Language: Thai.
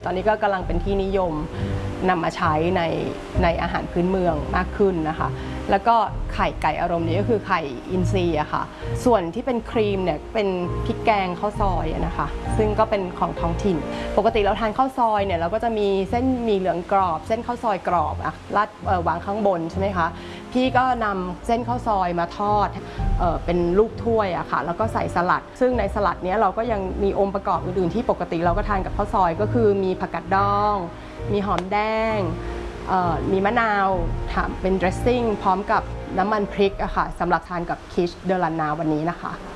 ตอนนี้ก็กำลังเป็นที่นิยมนำมาใช้ในอาหารพื้นเมืองมากขึ้นนะคะแล้วก็ไข่ไก่อารมณ์นี้ก็คือไข่อินทรีย์อะค่ะส่วนที่เป็นครีมเนี่ยเป็นพริกแกงข้าวซอยนะคะซึ่งก็เป็นของท้องถิ่นปกติเราทานข้าวซอยเนี่ยเราก็จะมีเส้นหมี่เหลืองกรอบเส้นข้าวซอยกรอบอะราดวางข้างบนใช่ไหมคะพี่ก็นำเส้นข้าวซอยมาทอดเป็นลูกถ้วยอะค่ะแล้วก็ใส่สลัดซึ่งในสลัดนี้เราก็ยังมีองค์ประกอบอื่นๆที่ปกติเราก็ทานกับข้าวซอยก็คือมีผักกาดดองมีหอมแดงมีมะนาวทำเป็น dressing พร้อมกับน้ำมันพริกอะค่ะสำหรับทานกับคิชเดลันนาวันนี้นะคะ